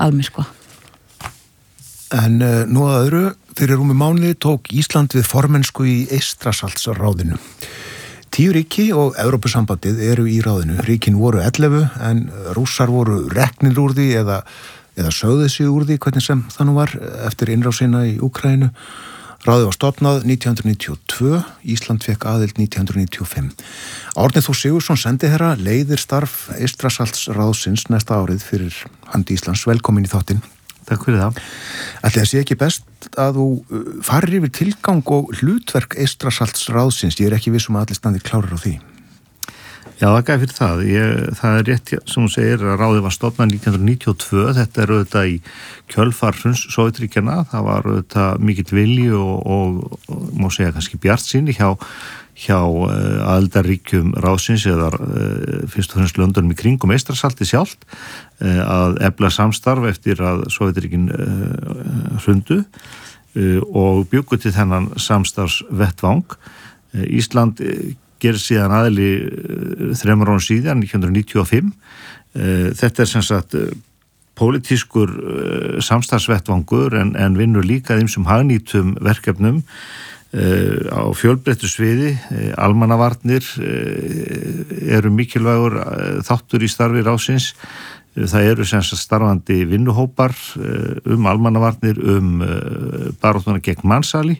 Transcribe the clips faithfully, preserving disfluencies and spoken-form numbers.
almyrkva. En uh, nú að öðru, fyrir rúmi mánuði tók Ísland við formennsku í Eystrasaltsráðinu. Tíu ríki og Evrópusambandið eru í ráðinu. Ríkin voru ellefu en Rússar voru reknir úr því eða, eða sögðu sig úr því, hvernig sem það nú var, eftir innrásina í Úkraínu. Ráðið var stofnað nítján hundruð níutíu og tvö, Ísland fekk aðild nítján hundruð níutíu og fimm. Árni Þór Sigurðsson sendiherra leiðir starf Eystrasaltsráðsins næsta árið fyrir hönd Íslands. Velkomin í þáttinn. Takk fyrir það. Ætli það sé ekki best að þú farir yfir tilgang og hlutverk Eystrasaltsráðsins. Ég er ekki viss um að allir standi klárir á því. Já, það gæði fyrir það. Ég, það er rétt sem hún segir að ráðið var stofnað nítján hundruð níutíu og tvö. Þetta er auðvitað í kjölfar hruns Sovétríkjanna. Það var auðvitað mikill vilji og, og, og má segja kannski bjartsýni hjá hjá uh, aðildarríkjum ráðsins eða uh, fyrst og fremst löndunum í kringum Eystrasalti sjálft uh, að efla samstarf eftir að Sovétríkin uh, hrundu uh, og bjuggu til þennan samstarfsvettvang. Uh, Ísland uh, gerir síðan aðili uh, þremur árum síðan, nítján hundruð níutíu og fimm. Uh, þetta er sem sagt uh, pólitískur uh, samstarfsvettvangur en, en vinnur líka þeim sem hagnýtum verkefnum Uh, á fjölbreyttu sviði, uh, almannavarnir uh, eru mikilvægur uh, þáttur í starfi ráðsins. Uh, það eru sem sagt starfandi vinnuhópar uh, um almannavarnir, um uh, baráttuna gegn mansali,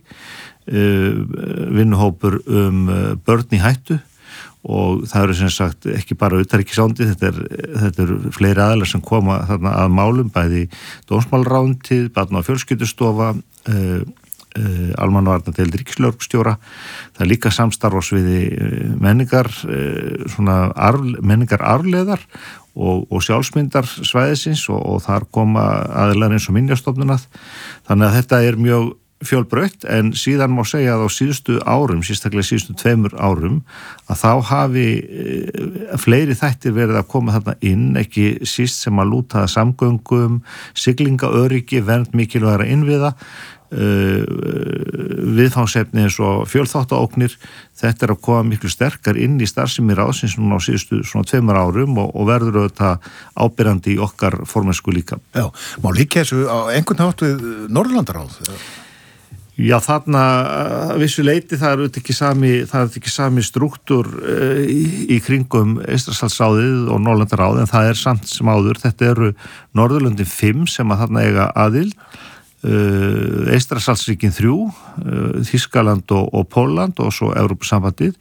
uh, vinnuhópur um uh, börn í hættu og það eru sem sagt ekki bara utanríkisándi, þetta er, þetta eru fleiri aðilar sem koma þarna að málum, bæði dómsmálaráðuneytið, barna- og fjölskyldustofa, uh, Uh, almannavarnadeild ríkislögreglustjóra. Það er líka samstarf á sviði uh, menningar uh, svona arf, menningar arfleðar og, og sjálfsmyndar svæðisins og, og þar koma aðilar eins og minjastofnunað. Þannig að þetta er mjög fjölbreytt en síðan má segja að á síðustu árum, sérstaklega síðustu tveimur árum, að þá hafi uh, fleiri þættir verið að koma þarna inn, ekki síst sem að lúta samgöngum, siglingaöryggi, vernd mikilvægra innviða, Uh, viðfangsefni eins og fjölþáttaóknir. Þetta er að koma miklu sterkar inn í starfsemi ráðsins núna á síðustu svona tveimur árum og, og verður auðvitað ábyrjandi í okkar formennsku líka. Já, má líka þessu á einhvern hátt við Norðurlandaráð? Já, þarna vissu leiti það er auðvitað ekki sami, það er ekki sami struktúr uh, í, í kringum Eystrasaltsráðið og Norðurlandaráð en það er samt sem áður. Þetta eru Norðurlöndin fimm sem að þarna eiga aðild. Uh, Eystrasaltsríkin þrjú, uh, Þýskaland og, og Pólland og svo Evrópusambandið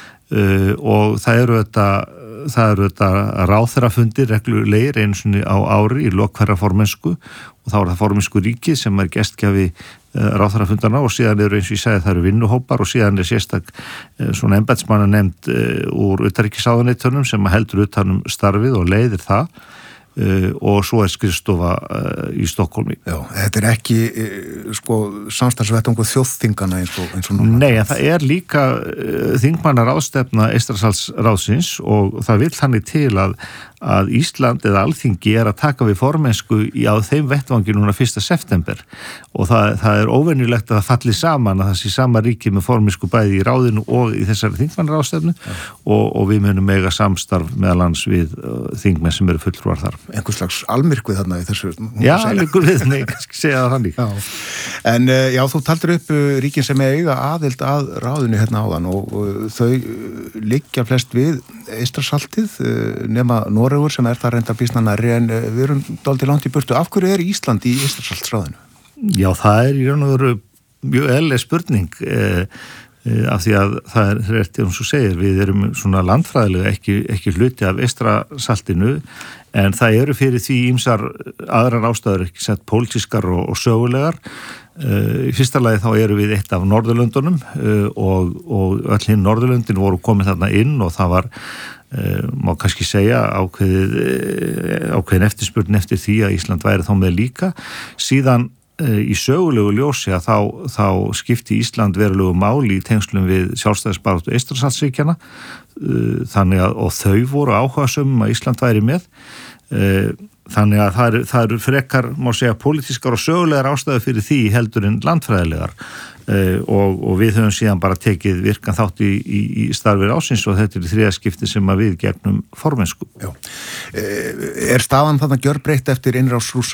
uh, og það eru þetta, það eru þetta ráðherrafundir reglulegir einu sinni á ári í lok hverrar formennsku og þá er það formennsku ríkið sem er gestgjafi uh, ráðherrafundarna og síðan eru eins og ég segi það eru vinnuhópar og síðan er sérstak uh, svona embættismanna nefnd uh, úr utanríkisráðuneytunum sem heldur utan um starfið og leiðir það. Uh, og svo er skrifstofa uh, í Stokkólmi. Já, þetta er ekki uh, sko samstarfsvettvangur þjóðþingana eins og, eins og núna. Nei, en það er líka uh, þingmannaráðstefna Eystrasaltsráðsins og það vil þannig til að, að Ísland eða Alþingi er að taka við formennsku í á þeim vettvangi núna fyrsta september og það, það er óvenjulegt að það falli saman að það sé sama ríki með formennsku bæði í ráðinu og í þessari þingmannaráðstefnu og, og við munum eiga samstarf meðal annars við uh, þingmenn sem eru fulltrúar þar. Einhvers slags almyrkvið þarna í þessu. Já, almyrkvið, nei, kannski segja það þannig. Já. En uh, já, þú taldir upp uh, ríkin sem eiga aðild að ráðinu hérna áðan og uh, þau uh, liggja flest við Eystrasaltið uh, nema Noregur sem er það reynda býsna nærri en uh, við erum dálítið langt í burtu. Af hverju er Ísland í Eystrasaltsráðinu? Já, það er í raun og veru mjög eðlileg spurning eh, eh, af því að það er rétt eins og segir, við erum svona landfræðilega ekki, ekki hluti af Eystrasaltinu en það eru fyrir því ýmsar aðrar ástæður ekki sett pólitískar og, og sögulegar. Uh, í fyrsta lagi þá eru við eitt af Norðurlöndunum uh, og, og öll hinn Norðurlöndin voru komið þarna inn og það var, uh, má kannski segja, ákveðið, uh, ákveðin eftirspurn eftir því að Ísland væri þá með líka. Síðan uh, í sögulegu ljósi að þá, þá skipti Ísland verulegu máli í tengslum við sjálfstæðisbaráttu Eystrasaltsríkjanna uh, þannig að og þau voru áhugasöm að Ísland væri með. Uh, Þannig að það eru, það eru frekar, má segja, pólitískar og sögulegar ástæður fyrir því heldur en landfræðilegar uh, og, og við höfum síðan bara tekið virkan þátt í, í, í starfi ráðsins og þetta er í þriðja skipti sem að við gegnum formennsku. Já. Er staðan þarna gjörbreytt eftir innrás Rússa